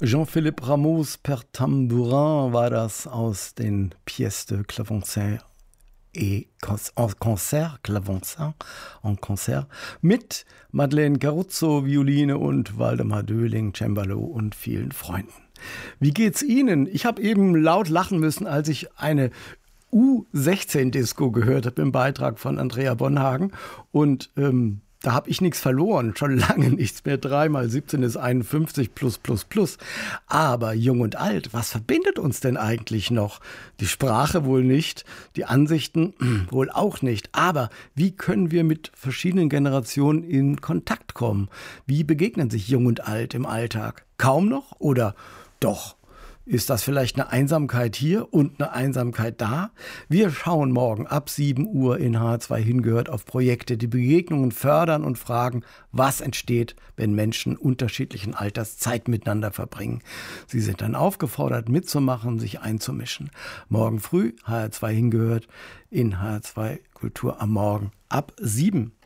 Jean-Philippe Rameau's Per Tambourin war das aus den Pièces de Clavecin et Concert, Clavecin en Concert, mit Madeleine Caruzzo, Violine und Waldemar Döhling, Cembalo und vielen Freunden. Wie geht's Ihnen? Ich habe eben laut lachen müssen, als ich eine U16-Disco gehört habe im Beitrag von Andrea Bonhagen und da habe ich nichts verloren, schon lange nichts mehr. 3 mal 17 ist 51 plus plus plus. Aber jung und alt, was verbindet uns denn eigentlich noch? Die Sprache wohl nicht, die Ansichten wohl auch nicht. Aber wie können wir mit verschiedenen Generationen in Kontakt kommen? Wie begegnen sich jung und alt im Alltag? Kaum noch oder doch? Ist das vielleicht eine Einsamkeit hier und eine Einsamkeit da? Wir schauen morgen ab 7 Uhr in H2 hingehört auf Projekte, die Begegnungen fördern und fragen, was entsteht, wenn Menschen unterschiedlichen Alters Zeit miteinander verbringen. Sie sind dann aufgefordert, mitzumachen, sich einzumischen. Morgen früh HR2 hingehört in HR2 Kultur am Morgen ab 7.